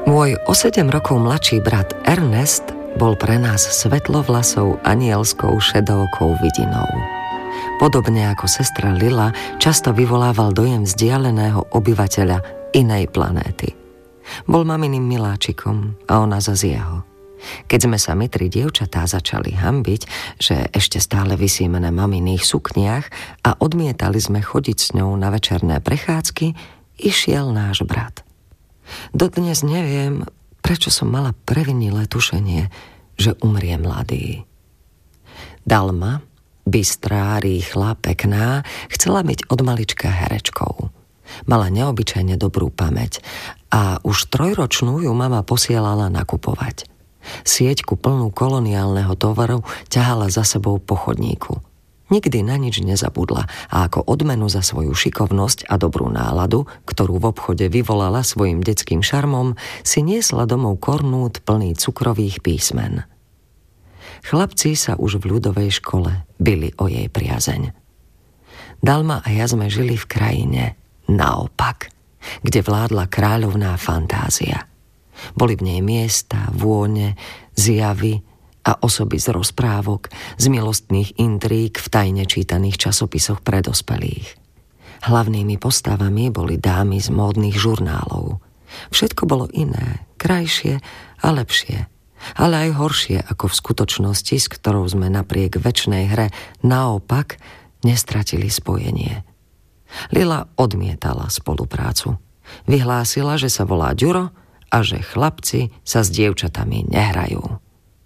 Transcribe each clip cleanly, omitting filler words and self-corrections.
Môj o 7 rokov mladší brat Ernest bol pre nás svetlovlasou anielskou šedookou vidinou. Podobne ako sestra Lila často vyvolával dojem vzdialeného obyvateľa inej planéty. Bol maminým miláčikom a ona zas jeho. Keď sme sa my 3 dievčatá začali hanbiť, že ešte stále visíme na maminých sukniach a odmietali sme chodiť s ňou na večerné prechádzky, išiel náš brat. Dodnes neviem, prečo som mala previnilé tušenie, že umrie mladý. Dalma, bystrá, rýchla, pekná, chcela byť od malička herečkou. Mala neobyčajne dobrú pamäť a už 3-ročnú ju mama posielala nakupovať. Sieťku plnú koloniálneho tovaru ťahala za sebou po chodníku. Nikdy na nič nezabudla a ako odmenu za svoju šikovnosť a dobrú náladu, ktorú v obchode vyvolala svojim detským šarmom, si niesla domov kornút plný cukrových písmen. Chlapci sa už v ľudovej škole bili o jej priazeň. Dalma a ja sme žili v krajine naopak, kde vládla kráľovná fantázia. Boli v nej miesta, vône, zjavy a osoby z rozprávok, z milostných intríg v tajne čítaných časopisoch pre dospelých. Hlavnými postavami boli dámy z módnych žurnálov. Všetko bolo iné, krajšie a lepšie, ale aj horšie ako v skutočnosti, s ktorou sme napriek večnej hre naopak nestratili spojenie. Lila odmietala spoluprácu. Vyhlásila, že sa volá Ďuro a že chlapci sa s dievčatami nehrajú.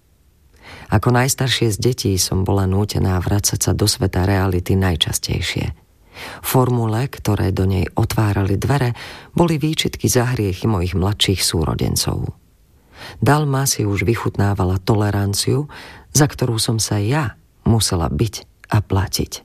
Ako najstaršie z detí som bola nútená vracať sa do sveta reality najčastejšie. Formule, ktoré do nej otvárali dvere, boli výčitky za hriechy mojich mladších súrodencov. Dalma si už vychutnávala toleranciu, za ktorú som sa ja musela byť a platiť.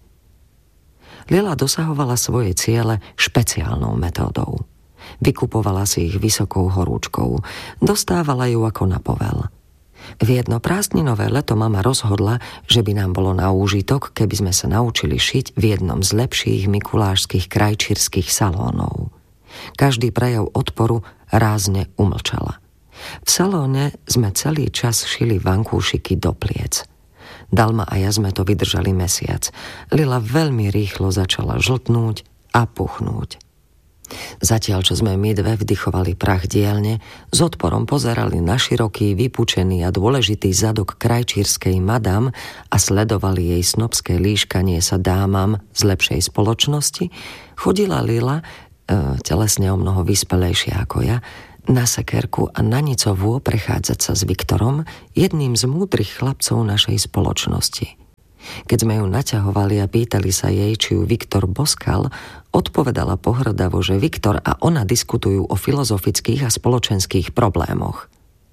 Lila dosahovala svoje ciele špeciálnou metódou. Vykupovala si ich vysokou horúčkou, dostávala ju ako na povel. V jedno prázdninové leto mama rozhodla, že by nám bolo na úžitok, keby sme sa naučili šiť v jednom z lepších mikulášskych krajčírskych salónov. Každý prejav odporu rázne umlčala. V salóne sme celý čas šili vankúšiky do pliec. Dalma a ja sme to vydržali mesiac. Lila veľmi rýchlo začala žltnúť a puchnúť. Zatiaľ, čo sme my dve vdychovali prach dielne, s odporom pozerali na široký, vypučený a dôležitý zadok krajčírskej madam a sledovali jej snobské líškanie sa dámam z lepšej spoločnosti, chodila Lila, telesne o mnoho vyspelejšia ako ja, na sekerku a na nicovô prechádzať sa s Viktorom, jedným z múdrych chlapcov našej spoločnosti. Keď sme ju naťahovali a pýtali sa jej, či ju Viktor boskal, odpovedala pohrdavo, že Viktor a ona diskutujú o filozofických a spoločenských problémoch.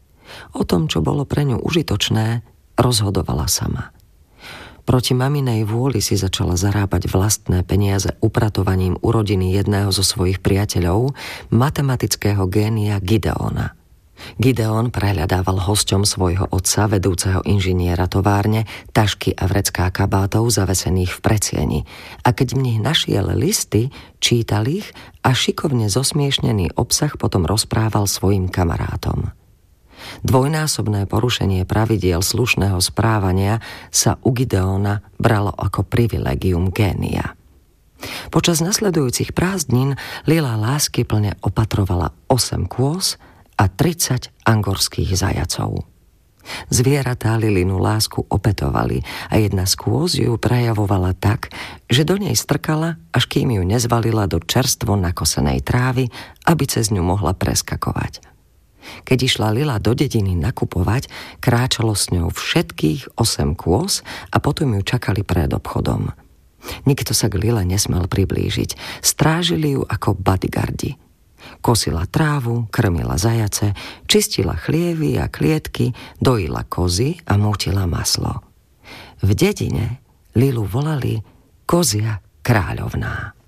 O tom, čo bolo pre ňu užitočné, rozhodovala sama. Proti maminej vôli si začala zarábať vlastné peniaze upratovaním u rodiny jedného zo svojich priateľov, matematického génia Gideona. Gideon prehľadával hosťom svojho otca, vedúceho inžiniera továrne, tašky a vrecká kabátov zavesených v predsieni. A keď v nich našiel listy, čítal ich a šikovne zosmiešnený obsah potom rozprával svojim kamarátom. Dvojnásobné porušenie pravidiel slušného správania sa u Gideona bralo ako privilegium génia. Počas nasledujúcich prázdnin Lila láskyplne opatrovala 8 kôz a 30 angorských zajacov. Zvieratá Lilinu lásku opätovali a jedna z kôz ju prejavovala tak, že do nej strkala, až kým ju nezvalila do čerstvo nakosenej trávy, aby cez ňu mohla preskakovať. Keď išla Lila do dediny nakupovať, kráčalo s ňou všetkých 8 kôz a potom ju čakali pred obchodom. Nikto sa k Lile nesmel priblížiť, strážili ju ako bodyguardi. Kosila trávu, krmila zajace, čistila chlievy a klietky, dojila kozy a mútila maslo. V dedine Lilu volali Kozia kráľovná.